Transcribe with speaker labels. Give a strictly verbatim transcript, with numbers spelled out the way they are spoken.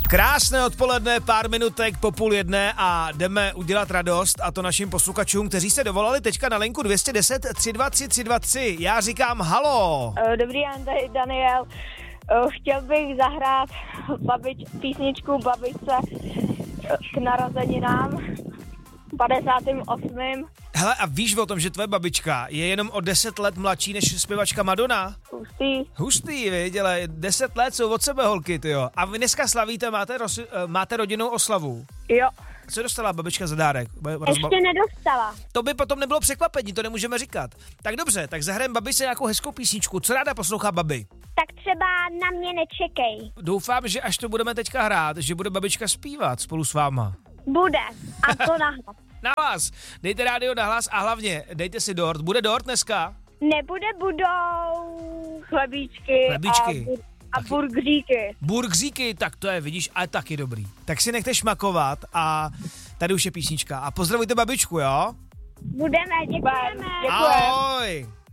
Speaker 1: Krásné odpoledne, pár minutek po půl jedné a jdeme udělat radost, a to našim posluchačům, kteří se dovolali teďka na linku dvě stě deset tři dva tři tři dva tři. Já říkám halo.
Speaker 2: Dobrý den, tady Daniel. Chtěl bych zahrát babič, písničku babičce k narozeninám padesátým osmým
Speaker 1: Hele, a víš o tom, že tvoje babička je jenom o deset let mladší než zpěvačka Madonna?
Speaker 2: Hustý.
Speaker 1: Hustý, viď, ale deset let jsou od sebe holky, tyjo. A vy dneska slavíte, máte, roz, máte rodinnou oslavu?
Speaker 2: Jo.
Speaker 1: Co dostala babička za dárek?
Speaker 2: Ještě nedostala.
Speaker 1: To by potom nebylo překvapení, to nemůžeme říkat. Tak dobře, tak zahrajeme babičce nějakou hezkou písničku. Co ráda poslouchá babi?
Speaker 2: Tak třeba na mě nečekej.
Speaker 1: Doufám, že až to budeme teďka hrát, že bude babička zpívat spolu s váma.
Speaker 2: Bude. A to nahlas.
Speaker 1: Nahlas. Dejte rádio nahlas a hlavně dejte si dort. Bude dort dneska?
Speaker 2: Nebude, budou chlebíčky,
Speaker 1: Chlebíčky.
Speaker 2: a, bur- a burgříky.
Speaker 1: Burgříky, tak to je, vidíš, ale taky dobrý. Tak si nechte šmakovat a tady už je písnička. A pozdravujte babičku, jo?
Speaker 2: Budeme, děkujeme.
Speaker 1: Ahoj.